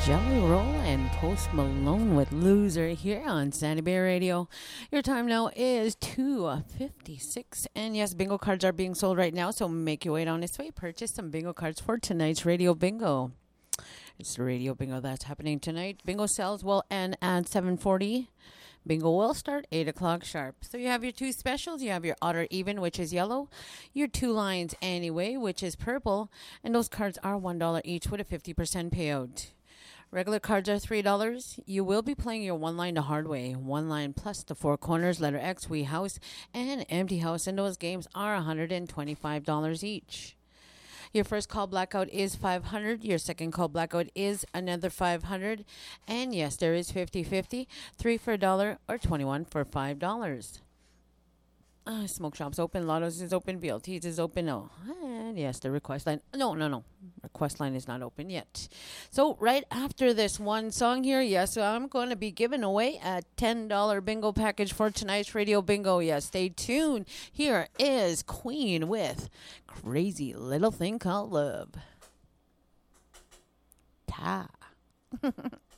Jelly Roll and Post Malone with Loser here on Sandy Bay Radio. Your time now is 2:56, and yes, bingo cards are being sold right now, so make your way down this way. Purchase some bingo cards for tonight's Radio Bingo. It's the Radio Bingo that's happening tonight. Bingo sales will end at 7:40. Bingo will start 8 o'clock sharp. So you have your two specials. You have your odd or even, which is yellow. Your two lines anyway, which is purple. And those cards are $1 each with a 50% payout. Regular cards are $3. You will be playing your one line the hard way. One line plus the four corners, letter X, we house, and empty house. And those games are $125 each. Your first call blackout is $500. Your second call blackout is another $500. And yes, there is 50-50. 3 for $1 or 21 for $5. Smoke shops open, Lottos is open, BLTs is open. Oh, and yes, the request line. No. Request line is not open yet. So right after this one song here, yes, I'm going to be giving away a $10 bingo package for tonight's Radio Bingo. Yes, stay tuned. Here is Queen with Crazy Little Thing Called Love. Ta.